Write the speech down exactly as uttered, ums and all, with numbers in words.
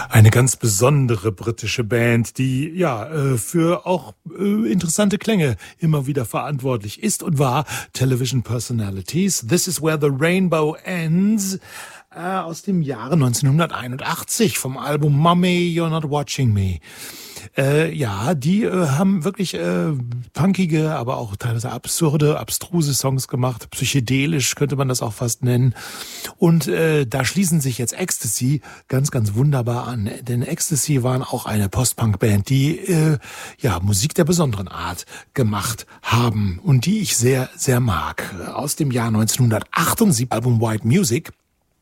Eine ganz besondere britische Band, die ja äh, für auch äh, interessante Klänge immer wieder verantwortlich ist und war. Television Personalities. This is where the rainbow ends. Äh, aus dem Jahre neunzehnhunderteinundachtzig vom Album Mummy, You're Not Watching Me. Äh, ja, die äh, haben wirklich äh, punkige, aber auch teilweise absurde, abstruse Songs gemacht. Psychedelisch könnte man das auch fast nennen. Und äh, da schließen sich jetzt Ecstasy ganz, ganz wunderbar an. Denn Ecstasy waren auch eine Post-Punk-Band, die äh, ja Musik der besonderen Art gemacht haben und die ich sehr, sehr mag. Aus dem Jahr neunzehnhundertachtundsiebzig, Album White Music.